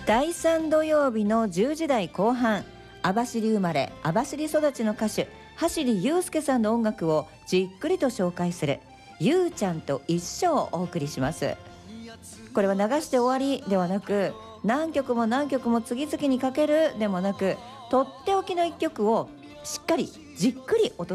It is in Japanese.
第3土曜日の10時台後半、網走生まれ網走育ちの歌手走祐介さんの音楽をじっくりと紹介するゆうちゃんと一緒をお送りします。これは流して終わりではなく、何曲も何曲も次々にかけるでもなく、とっておきの一曲をしっかりじっくりお届け